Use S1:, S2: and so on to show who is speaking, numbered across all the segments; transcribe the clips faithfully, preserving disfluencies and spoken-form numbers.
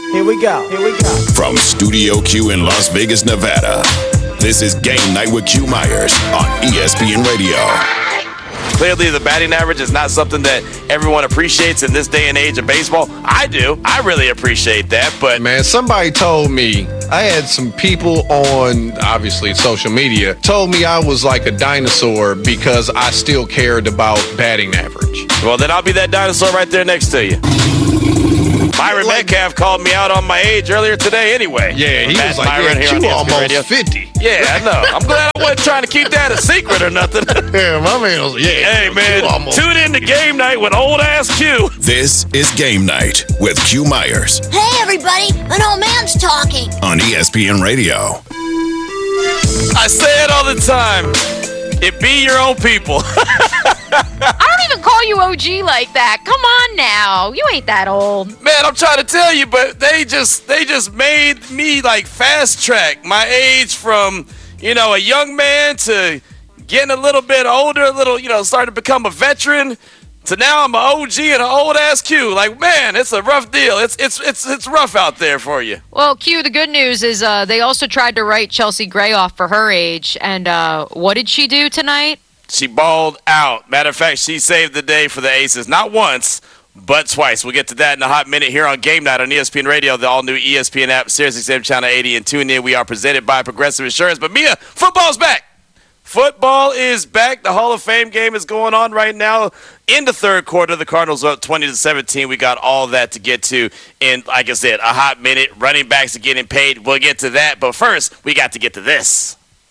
S1: Here we go. Here we go.
S2: From Studio Q in Las Vegas, Nevada, this is Game Night with Q Myers on E S P N Radio.
S3: Clearly, the batting average is not something that everyone appreciates in this day and age of baseball. I do. I really appreciate that. But
S4: man, somebody told me, I had some people on, obviously, social media, told me I was like a dinosaur because I still cared about batting average.
S3: Well, then I'll be that dinosaur right there next to you. Myron like, Metcalf called me out on my age earlier today anyway.
S4: Yeah, he
S3: Matt
S4: was like,
S3: Myron
S4: yeah,
S3: here
S4: you
S3: on
S4: almost
S3: radio.
S4: fifty.
S3: Yeah, I know. I'm glad I wasn't trying to keep that a secret or nothing.
S4: Yeah, my man was, yeah.
S3: Hey, man, tune in to Game Night with old-ass Q.
S2: This is Game Night with Q Myers.
S5: Hey, everybody, an old man's talking.
S2: On E S P N Radio.
S3: I say it all the time. It be your own people.
S6: I don't even call you O G like that. Come on now. You ain't that old.
S3: Man, I'm trying to tell you, but they just they just made me like fast track my age from, you know, a young man to getting a little bit older, a little, you know, starting to become a veteran to now I'm an O G and an old ass Q. Like, man, it's a rough deal. It's it's it's it's rough out there for you.
S6: Well, Q, the good news is uh, they also tried to write Chelsea Gray off for her age. And uh, what did she do tonight?
S3: She balled out. Matter of fact, she saved the day for the Aces. Not once, but twice. We'll get to that in a hot minute here on Game Night on E S P N Radio, the all-new E S P N app, SiriusXM Channel eighty, and tune in. We are presented by Progressive Insurance. But, Mia, football's back. Football is back. The Hall of Fame game is going on right now. In the third quarter, the Cardinals are up twenty to seventeen. We got all that to get to in, like I said, a hot minute. Running backs are getting paid. We'll get to that. But first, we got to get to this.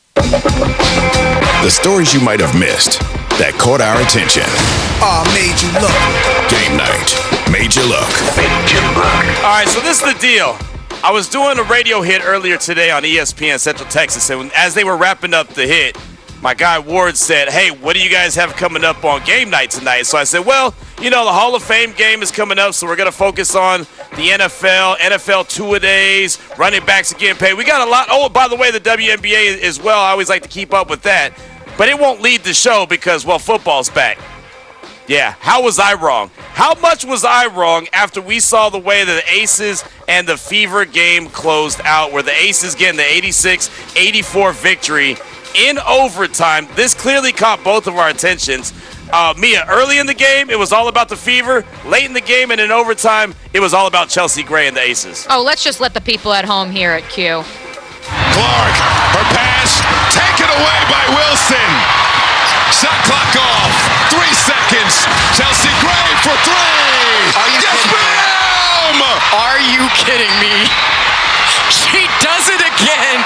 S2: The stories you might have missed that caught our attention.
S1: Oh, made you look.
S2: Game Night made you look. Made you look.
S3: All right, so this is the deal. I was doing a radio hit earlier today on E S P N Central Texas, and as they were wrapping up the hit, my guy Ward said, hey, what do you guys have coming up on Game Night tonight? So I said, well, you know, the Hall of Fame game is coming up, so we're going to focus on the N F L, N F L two-a-days, running backs are getting paid. We got a lot. Oh, by the way, the W N B A as well. I always like to keep up with that. But it won't lead the show because, well, football's back. Yeah, how was I wrong? How much was I wrong after we saw the way that the Aces and the Fever game closed out, where the Aces getting the eighty-six eighty-four victory in overtime? This clearly caught both of our attentions. Uh, Mia, early in the game, it was all about the Fever. Late in the game and in overtime, it was all about Chelsea Gray and the Aces.
S6: Oh, let's just let the people at home hear it, Q.
S7: Clark, her pass, taken away by Wilson. Shot clock off. Three seconds. Chelsea Gray for three.
S8: Are you
S7: yes,
S8: kidding?
S7: ma'am!
S8: Are you kidding me? She does it again.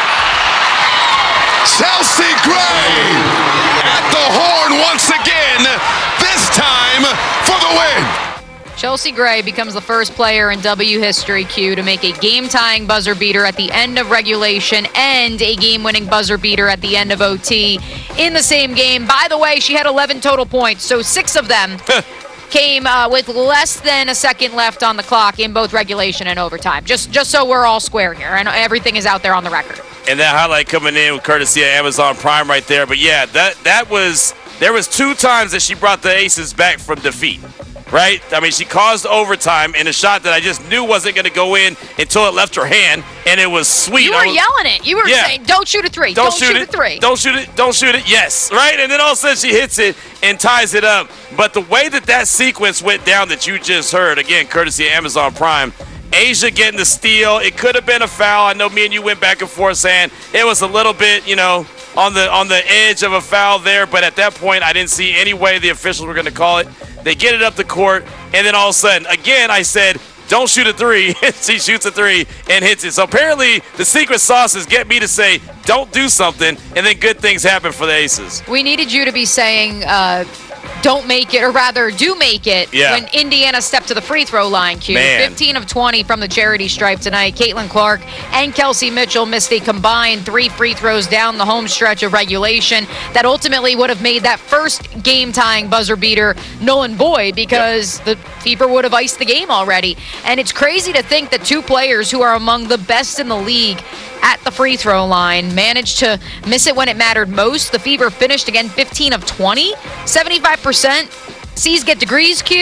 S7: Chelsea Gray at the horn once again, this time for the win.
S6: Chelsea Gray becomes the first player in W history, Q, to make a game-tying buzzer beater at the end of regulation and a game-winning buzzer beater at the end of O T in the same game. By the way, she had eleven total points, so six of them came uh, with less than a second left on the clock in both regulation and overtime. Just, just so we're all square here, and everything is out there on the record.
S3: And that highlight coming in with courtesy of Amazon Prime right there. But yeah, that that was there was two times that she brought the Aces back from defeat. Right? I mean, she caused overtime in a shot that I just knew wasn't going to go in until it left her hand, and it was sweet.
S6: You were
S3: was,
S6: yelling it. You were
S3: yeah.
S6: saying, don't shoot a three.
S3: Don't,
S6: Don't,
S3: shoot,
S6: shoot
S3: it.
S6: a three.
S3: Don't shoot it. Don't shoot it. Yes. Right? And then all of a sudden she hits it and ties it up. But the way that that sequence went down that you just heard, again, courtesy of Amazon Prime, Asia getting the steal. It could have been a foul. I know me and you went back and forth saying it was a little bit, you know, on the on the edge of a foul there. But at that point, I didn't see any way the officials were going to call it. They get it up the court, and then all of a sudden, again, I said, don't shoot a three. She shoots a three and hits it. So apparently the secret sauce is get me to say, don't do something, and then good things happen for the Aces.
S6: We needed you to be saying, uh, don't make it, or rather do make it,
S3: yeah.
S6: when Indiana stepped to the free throw line, Q.
S3: Man.
S6: fifteen of twenty from the charity stripe tonight. Caitlin Clark and Kelsey Mitchell missed a combined three free throws down the home stretch of regulation that ultimately would have made that first game-tying buzzer beater null and void because yep. the Fever would have iced the game already. And it's crazy to think that two players who are among the best in the league at the free throw line managed to miss it when it mattered most. The Fever finished again fifteen of twenty, seventy-five percent. C's get degrees, Q.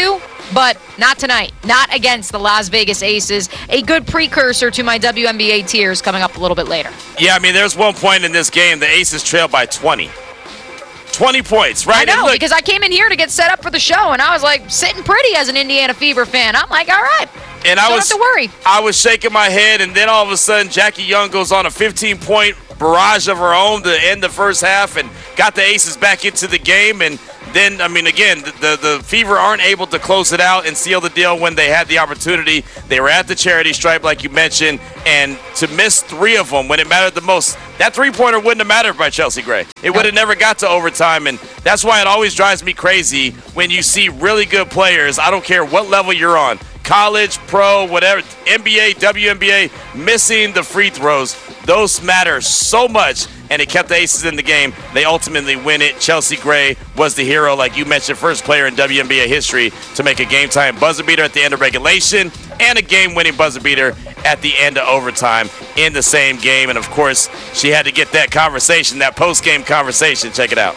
S6: but not tonight. Not against the Las Vegas Aces. A good precursor to my W N B A tiers coming up a little bit later.
S3: Yeah, I mean, there's one point in this game, the Aces trailed by twenty. twenty points, right?
S6: I know,
S3: look,
S6: because I came in here to get set up for the show, and I was like sitting pretty as an Indiana Fever fan. I'm like, all right,
S3: and I
S6: don't
S3: was,
S6: have to worry.
S3: I was shaking my head, and then all of a sudden, Jackie Young goes on a fifteen-point barrage of her own to end the first half and got the Aces back into the game. And then, I mean, again, the, the, the Fever aren't able to close it out and seal the deal when they had the opportunity. They were at the charity stripe, like you mentioned, and to miss three of them when it mattered the most, that three-pointer wouldn't have mattered by Chelsea Gray. It would have never got to overtime, and that's why it always drives me crazy when you see really good players, I don't care what level you're on, college, pro, whatever, N B A, W N B A, missing the free throws. Those matter so much, and it kept the Aces in the game. They ultimately win it. Chelsea Gray was the hero, like you mentioned, first player in W N B A history to make a game-time buzzer beater at the end of regulation and a game-winning buzzer beater at the end of overtime in the same game. And, of course, she had to get that conversation, that post-game conversation. Check it out.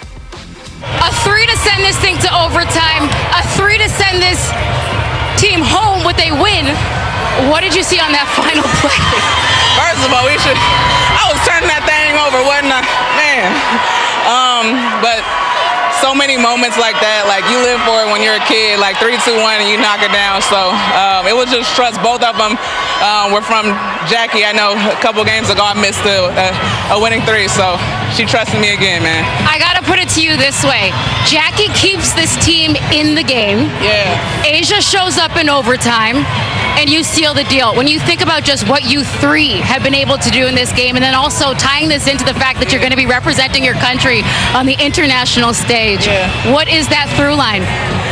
S9: A three to send this thing to overtime, a three to send this team home with a win. What did you see on that final play?
S10: First of all, we should. I was turning that thing over, wasn't I? Man. Um, but so many moments like that, like you live for it when you're a kid, like three, two, one, and you knock it down. So um, it was just trust. Both of them um, were from Jackie. I know a couple games ago I missed a, a, a winning three, so she trusted me again, man.
S9: I gotta put it to you this way: Jackie keeps this team in the game.
S10: Yeah.
S9: Asia shows up in overtime, and you seal the deal. When you think about just what you three have been able to do in this game, and then also tying this into the fact that you're going to be representing your country on the international stage,
S10: yeah.
S9: What is that through line?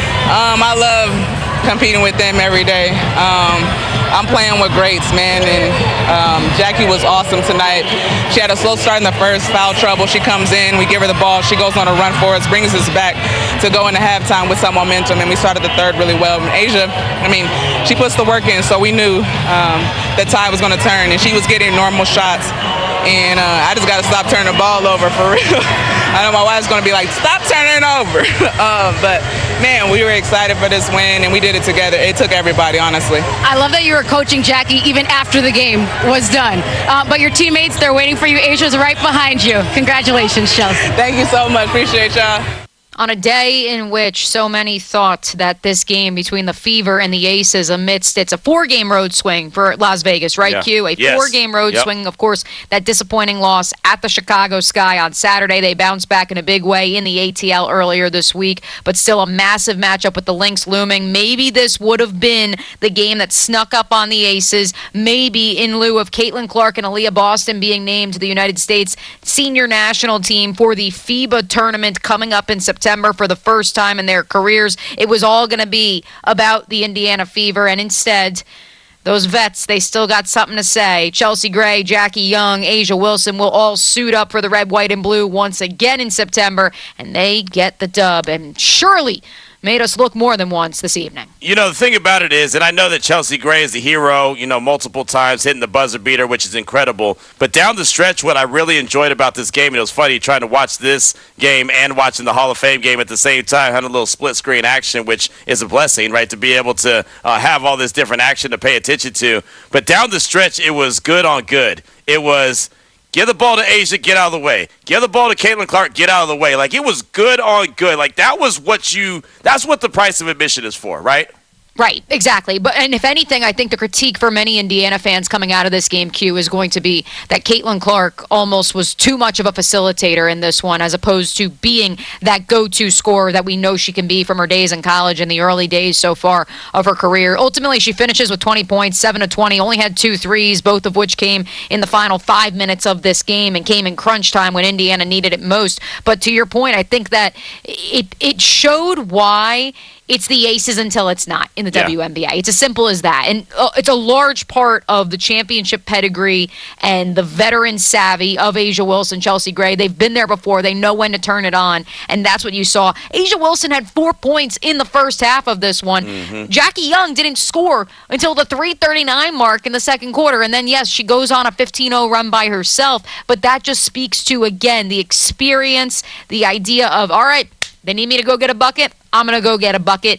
S10: Um, I love competing with them every day. Um, I'm playing with greats, man, and um, Jackie was awesome tonight. She had a slow start in the first, foul trouble. She comes in, we give her the ball, she goes on a run for us, brings us back to go into halftime with some momentum, and we started the third really well. And Asia, I mean, she puts the work in, so we knew um, the tide was going to turn, and she was getting normal shots. And uh, I just got to stop turning the ball over for real. I know my wife's going to be like, stop turning it over. uh, but, man, we were excited for this win, and we did it together. It took everybody, honestly.
S9: I love that you were coaching Jackie even after the game was done. Uh, but your teammates, they're waiting for you. Asia's right behind you. Congratulations, Chelsea.
S10: Thank you so much. Appreciate y'all.
S6: On a day in which so many thought that this game between the Fever and the Aces amidst it's a four-game road swing for Las Vegas, right,
S3: yeah.
S6: Q? A
S3: yes.
S6: four-game road
S3: yep.
S6: swing. Of course, that disappointing loss at the Chicago Sky on Saturday. They bounced back in a big way in the A T L earlier this week, but still a massive matchup with the Lynx looming. Maybe this would have been the game that snuck up on the Aces, maybe in lieu of Caitlin Clark and Aaliyah Boston being named to the United States senior national team for the FIBA tournament coming up in September. For the first time in their careers. It was all going to be about the Indiana Fever, and instead, those vets, they still got something to say. Chelsea Gray, Jackie Young, Asia Wilson will all suit up for the red, white, and blue once again in September, and they get the dub, and surely made us look more than once this evening.
S3: You know, the thing about it is, and I know that Chelsea Gray is the hero, you know, multiple times hitting the buzzer beater, which is incredible. But down the stretch, what I really enjoyed about this game, and it was funny trying to watch this game and watching the Hall of Fame game at the same time, having a little split screen action, which is a blessing, right, to be able to uh, have all this different action to pay attention to. But down the stretch, it was good on good. It was give the ball to Asia, get out of the way. Give the ball to Caitlin Clark, get out of the way. Like, it was good on good. Like, that was what you – that's what the price of admission is for, right?
S6: Right, exactly. But and if anything, I think the critique for many Indiana fans coming out of this game, Q, is going to be that Caitlin Clark almost was too much of a facilitator in this one, as opposed to being that go-to scorer that we know she can be from her days in college and the early days so far of her career. Ultimately, she finishes with twenty points, seven of twenty, only had two threes, both of which came in the final five minutes of this game and came in crunch time when Indiana needed it most. But to your point, I think that it it showed why it's the Aces until it's not in the yeah. W N B A. It's as simple as that. And uh, it's a large part of the championship pedigree and the veteran savvy of Asia Wilson, Chelsea Gray. They've been there before. They know when to turn it on. And that's what you saw. Asia Wilson had four points in the first half of this one. Mm-hmm. Jackie Young didn't score until the three thirty-nine mark in the second quarter. And then, yes, she goes on a fifteen oh run by herself. But that just speaks to, again, the experience, the idea of, all right, they need me to go get a bucket, I'm going to go get a bucket.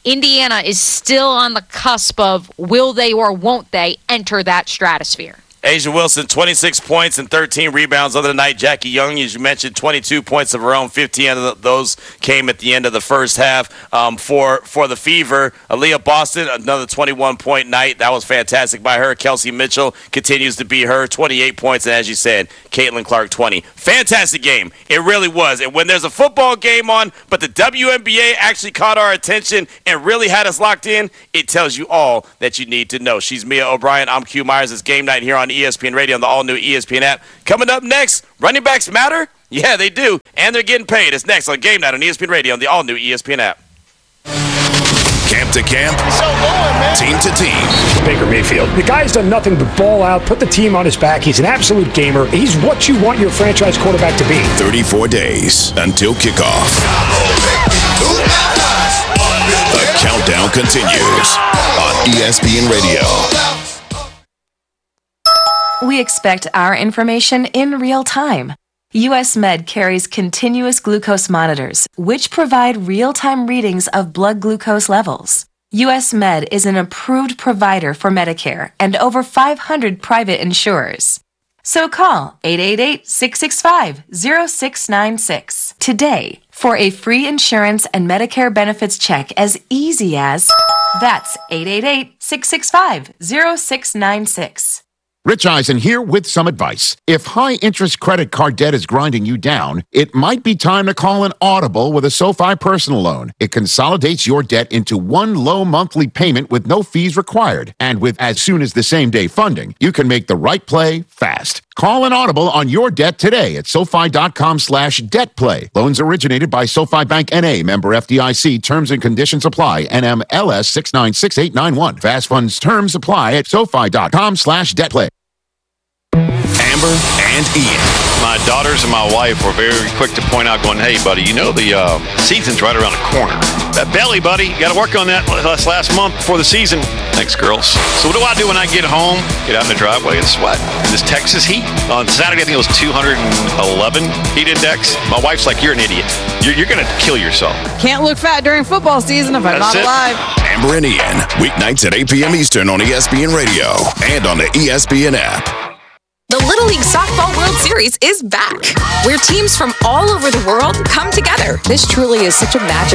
S6: Indiana is still on the cusp of will they or won't they enter that stratosphere.
S3: Asia Wilson, twenty-six points and thirteen rebounds the other night. Jackie Young, as you mentioned, twenty-two points of her own. fifteen of those came at the end of the first half um, for for the Fever. Aaliyah Boston, another twenty-one point night. That was fantastic by her. Kelsey Mitchell continues to be her, twenty-eight points. And as you said, Caitlin Clark, twenty. Fantastic game. It really was. And when there's a football game on, but the W N B A actually caught our attention and really had us locked in, it tells you all that you need to know. She's Mia O'Brien. I'm Q Myers. It's Game Night here on E S P N Radio on the all-new E S P N app. Coming up next, running backs matter? Yeah, they do. And they're getting paid. It's next on Game Night on E S P N Radio on the all-new E S P N app.
S2: Camp to camp, team to team.
S11: Baker Mayfield. The guy's done nothing but ball out, put the team on his back. He's an absolute gamer. He's what you want your franchise quarterback to be.
S2: thirty-four days until kickoff. The countdown continues on E S P N Radio.
S12: We expect our information in real time. U S Med carries continuous glucose monitors, which provide real-time readings of blood glucose levels. U S Med is an approved provider for Medicare and over five hundred private insurers. So call eight eight eight, six six five, zero six nine six today for a free insurance and Medicare benefits check as easy as that's eight eight eight, six six five, zero six nine six.
S13: Rich Eisen here with some advice. If high-interest credit card debt is grinding you down, it might be time to call an Audible with a SoFi personal loan. It consolidates your debt into one low monthly payment with no fees required. And with as soon as the same-day funding, you can make the right play fast. Call an Audible on your debt today at SoFi.com slash debt play. Loans originated by SoFi Bank N A, member F D I C. Terms and conditions apply. N M L S six nine six eight nine one. Fast funds terms apply at SoFi.com slash debt play.
S2: Amber and Ian.
S14: My daughters and my wife were very quick to point out, going, hey, buddy, you know the uh, season's right around the corner. That belly, buddy, you got to work on that last, last month before the season. Thanks, girls. So what do I do when I get home? Get out in the driveway and sweat. In this Texas heat. On Saturday, I think it was two hundred eleven heat index. My wife's like, you're an idiot. You're, you're going to kill yourself.
S15: Can't look fat during football season if I'm
S14: That's
S15: not
S14: it.
S15: alive.
S2: Amber and Ian, weeknights at eight p.m. Eastern on E S P N Radio and on the E S P N app.
S16: The Little League Softball World Series is back, where teams from all over the world come together.
S17: This truly is such a magical